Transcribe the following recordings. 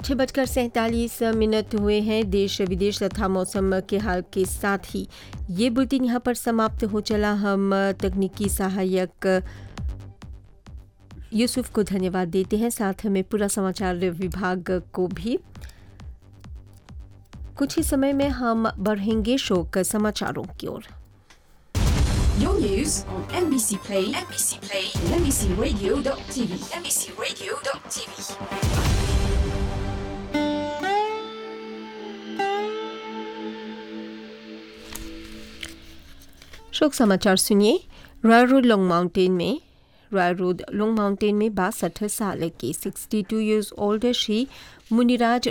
6:47 हुए हैं। देश विदेश तथा मौसम के हाल के साथ ही ये बुलेटिन यहाँ पर समाप्त हो चला। हम तकनीकी सहायक यूसुफ को धन्यवाद देते हैं, साथ में पूरा समाचार विभाग को भी। कुछ ही समय में हम बढ़ेंगे शोक समाचारों की ओर। Your news on NBC Play, and NBCRadio.tv, NBCRadio.tv. शोक समाचार सुनिए। रॉयल रोड लॉन्ग माउंटेन में 62 साल के 62 years old श्री मुनिराज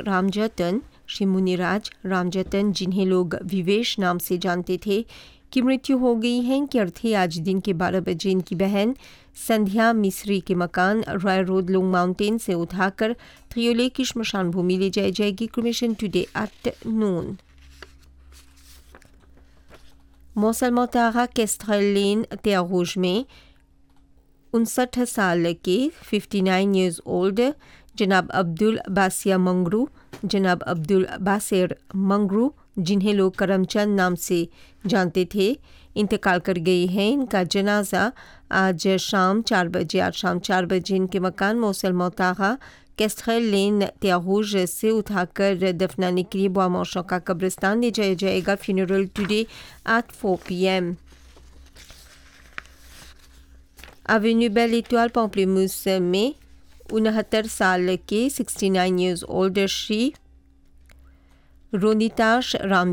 रामजतन जिन्हें लोग विवेश नाम से जानते थे की मृत्यु हो गई है। इनके अर्थी आज दिन के 12 बजे इनकी बहन संध्या मिस्री के मकान रॉयल रोड लॉन्ग माउंटेन से उठाकर थ्रियोले की श्मशान भूमि ले जाई जाएगी। Cremation today at noon. मौसल मोतारा kestrel लेन त्यारूज में 59 साल के 59 years old जनाब अब्दुल बासिर मंगरू जिन्हें लोग करमचंद नाम से जानते थे इंतकाल कर गए हैं। इनका जनाजा आज शाम 4 बजे इनके मकान मौसल मोतारा केस्ट्रेल लेन त्यारूज से उठाकर दफनाने के लिए बोआमौशों का कब्रिस्तान ले जाया जाएगा। Funeral today at 4 PM। Avenue बेल एटोile पॉम्पलीमूस में 69 साल के 69 years old श्री रोनिताश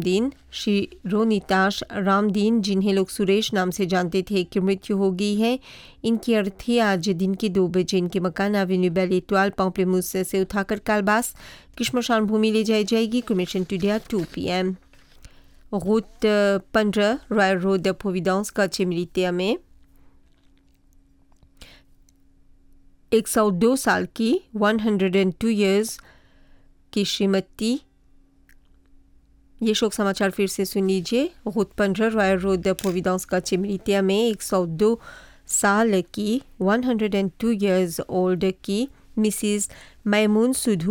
रामदीन जिन्हें लोग सुरेश नाम से जानते थे की मृत्यु हो गई है। इनकी अर्थी आज दिन के 2 बजे इनके मकान एवेन्यू बेल एटोile पॉम्पलीमूस से उठाकर कालबास की श्मशान भूमि ले जाई जाएगी। Cremation today 2 PM। Route 15 royal road Providence का चिमलितिया में 102 साल की 102 years की श्रीमती। ये शोक समाचार फिर से सुन लीजिए। रूट 15 रॉयल रोड प्रोविडेंस का चिमलितिया में 102 साल की 102 years old की मिसिज मैमून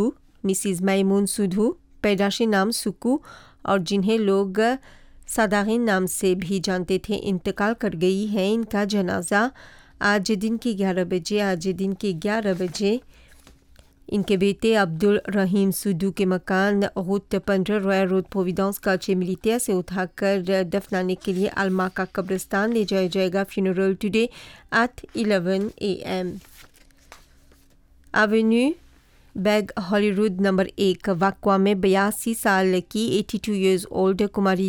सुधू पैदाशी नाम सुकू और जिन्हें लोग सादागिन नाम से भी जानते थे इंतकाल कर गई है। इनका जनाजा आज दिन के 11 बजे इनके बेटे अब्दुल रहीम सुधू के मकान रूट 15 रॉयल रोड प्रोविडेंस का चिमलितिया से उठाकर दफनाने के लिए अलमा का कब्रिस्तान ले जाया जाएगा। Funeral today at 11 AM। Avenue bag Hollywood number 1 वाकवा में 82 साल की 82 years old कुमारी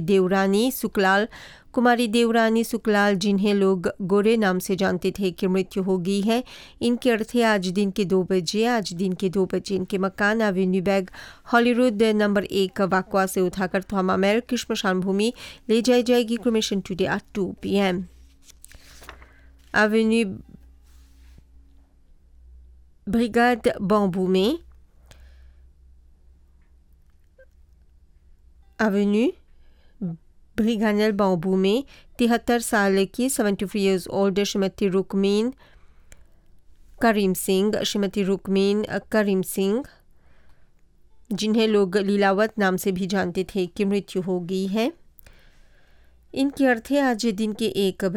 देवरानी सुकलाल जिन्हें लोग गोरे नाम से जानते थे कि मृत्यु हो गई है। इनके अर्थे आज दिन के 2 बजे इनके मकान एवेन्यू बैग हॉलीवुड नंबर 1 वाकवा से उठाकर थॉमामेल की श्मशान भूमि ले जाई जाएगी। Cremation today at 2 PM। Avenue brigade bamboo में 73 साल की 73 years old श्रीमती रुकमीन करीम सिंह जिन्हें लोग लीलावत नाम से भी जानते थे की मृत्यु हो गई है। इनके अर्थे आज दिन के 1